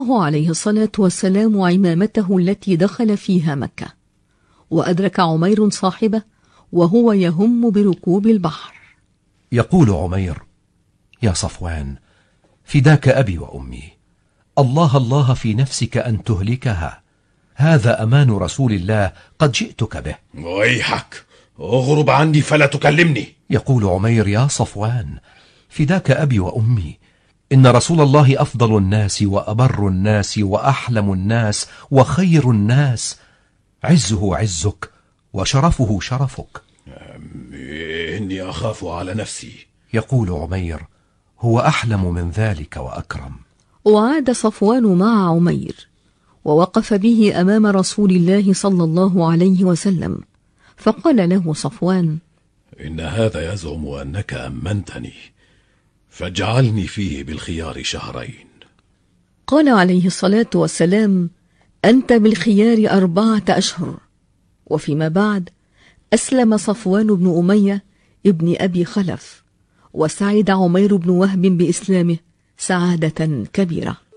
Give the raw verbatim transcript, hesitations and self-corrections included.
عليه الصلاة والسلام عمامته التي دخل فيها مكة، وأدرك عمير صاحبه وهو يهم بركوب البحر. يقول عمير: يا صفوان، فداك أبي وأمي، الله الله في نفسك أن تهلكها، هذا أمان رسول الله قد جئتك به. ويحك، اغرب عني فلا تكلمني. يقول عمير: يا صفوان، فداك أبي وأمي، إن رسول الله أفضل الناس وأبر الناس وأحلم الناس وخير الناس، عزه عزك وشرفه شرفك. إني أخاف على نفسي. يقول عمير: هو أحلم من ذلك وأكرم. وعاد صفوان مع عمير ووقف به أمام رسول الله صلى الله عليه وسلم، فقال له صفوان: إن هذا يزعم أنك أمنتني، فاجعلني فيه بالخيار شهرين. قال عليه الصلاة والسلام: أنت بالخيار أربعة أشهر. وفيما بعد أسلم صفوان بن أمية ابن أبي خلف، وسعد عمير بن وهب بإسلامه سعادة كبيرة.